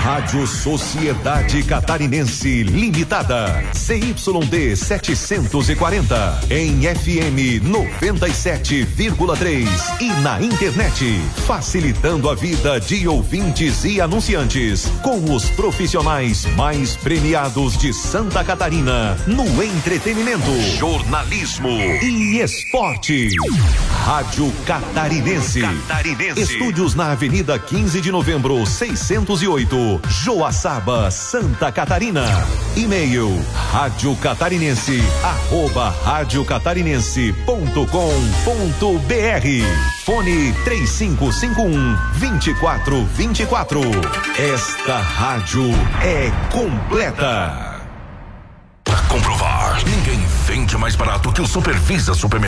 Rádio Sociedade Catarinense Limitada, CYD 740, em FM 97,3 e na internet, facilitando a vida de ouvintes e anunciantes, com os profissionais mais premiados de Santa Catarina no entretenimento, jornalismo e esporte. Rádio Catarinense. Estúdios na Avenida 15 de Novembro, 608, Joaçaba, Santa Catarina. E-mail radiocatarinense@radiocatarinense.com.br. Fone 3551-2424. Esta rádio é completa. Para comprovar, ninguém vende mais barato que o Supervisa Supermercado.